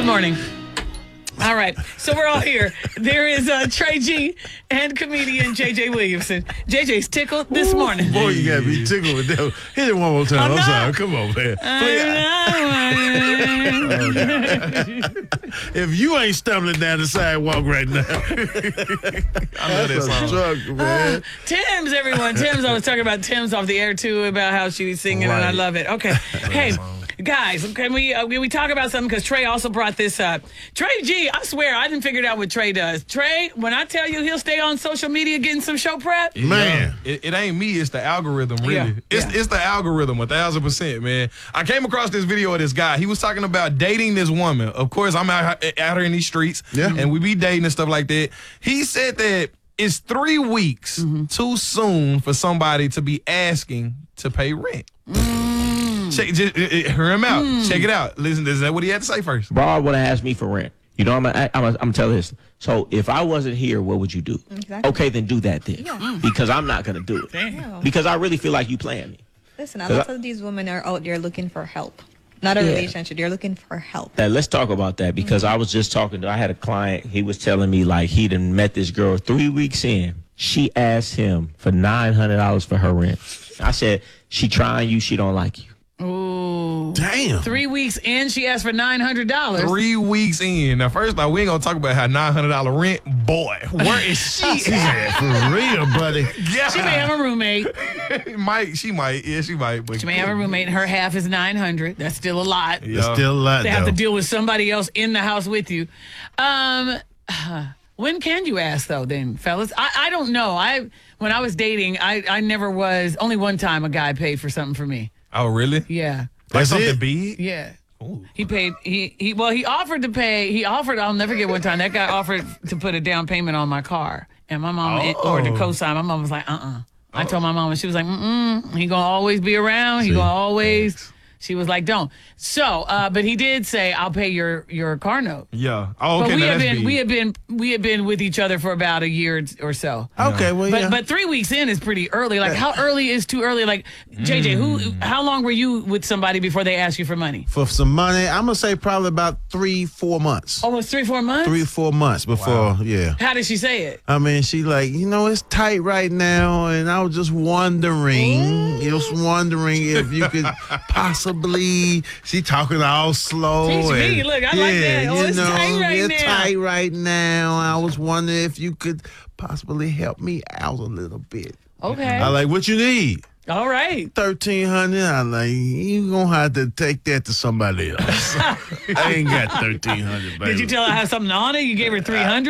Good morning. All right, so we're all here. There is Trey G and comedian J.J. Williamson. J.J.'s tickled this morning. Boy, you got to be tickled with that. Hit it one more time. I'm sorry. Come on, man. If you ain't stumbling down the sidewalk right now. I know that song. Drug, man. Tim's, everyone. Tim's, I was talking about Tim's off the air, too, about how she was singing, and I love it. Okay. Hey, guys, can we talk about something? Because Trey also brought this up. Trey G, I swear, I didn't figure out what Trey does. Trey, when I tell you he'll stay on social media getting some show prep. Man. It ain't me, it's the algorithm, really. Yeah. It's the algorithm, 1,000%, man. I came across this video of this guy. He was talking about dating this woman. Of course, I'm out here in these streets, and we be dating and stuff like that. He said that it's 3 weeks too soon for somebody to be asking to pay rent. Hear him out. Check it out. Listen, is that what he had to say first? Broad would have asked me for rent. You know, I'm telling this. So if I wasn't here, what would you do? Exactly. Okay, then do that then. Yeah. Because I'm not going to do it. Damn. Because I really feel like you playing me. Listen, a lot of these women are out there looking for help. Not a relationship. They're looking for help. Now, let's talk about that because I was just talking to, I had a client. He was telling me like he done met this girl 3 weeks in. She asked him for $900 for her rent. I said, she trying you, she don't like you. Ooh. Damn. 3 weeks in, she asked for $900. 3 weeks in. Now, first off, we ain't gonna talk about how $900 rent. Boy, where is she at? For real, buddy. Yeah. She may have a roommate. She might. Yeah, she might. But She may have a roommate, and her half is $900. That's still a lot. It's still a lot, They have to though. deal with somebody else in the house with you. When can you ask, though, then, fellas? I don't know. When I was dating, I never was. Only one time a guy paid for something for me. Oh, really? Yeah. Like That's something it? big? Yeah. Ooh. He paid. He offered to pay. He offered. I'll never get one time. That guy offered to put a down payment on my car, and my mom or to co-sign. My mom was like, I told my mom, and she was like, he gonna always be around. He gonna always. She was like, don't. So, but he did say, I'll pay your car note. Yeah. Oh, okay. But now that's big. we had been with each other for about a year or so. Okay, well, yeah. But 3 weeks in is pretty early. Like, how early is too early? Like, JJ, how long were you with somebody before they asked you for money? For some money, I'm going to say probably about 3-4 months. Almost 3-4 months? 3-4 mons before, yeah. How did she say it? I mean, she like, it's tight right now, and I was just wondering, if you could possibly, she talking all slow. Teach me. and, Look, I like that. Oh, it's tight right it's now. tight right now. I was wondering if you could possibly help me out a little bit. Okay. I like, what you need? All right. $1,300. I'm like, you gonna have to take that to somebody else. I ain't got $1,300, baby. Did you tell her I have something on it? You gave her $300?